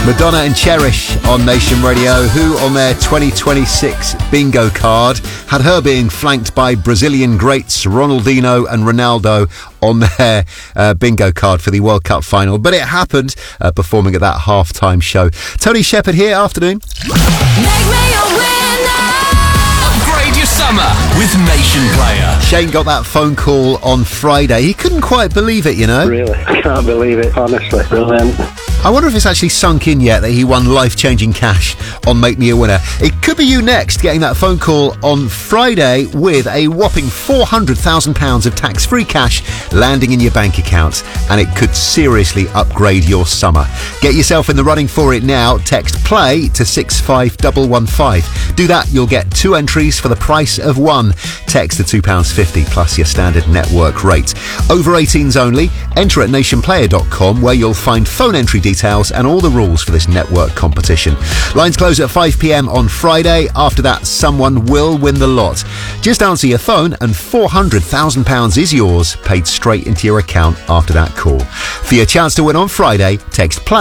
Madonna and Cherish on Nation Radio, who on their 2026 bingo card had her being flanked by Brazilian greats Ronaldinho and Ronaldo on their bingo card for the World Cup final. But it happened, performing at that halftime show. Tony Shepherd here, afternoon. Make me a winner. Upgrade your summer with Nation Player. Shane got that phone call on Friday. He couldn't quite believe it, you know. Really, I can't believe it, honestly. Brilliant. I wonder if it's actually sunk in yet that he won life-changing cash on Make Me a Winner. It could be you next, getting that phone call on Friday with a whopping £400,000 of tax-free cash landing in your bank account, and it could seriously upgrade your summer. Get yourself in the running for it now. Text PLAY to 65115. Do that, you'll get 2 entries for the price of 1. Text to £2.50 plus your standard network rate. Over 18s only. Enter at nationplayer.com, where you'll find phone entry details and all the rules for this network competition. Lines close at 5 p.m. on Friday. After that, someone will win the lot. Just answer your phone and £400,000 is yours, paid straight into your account after that call. For your chance to win on Friday, text PLAY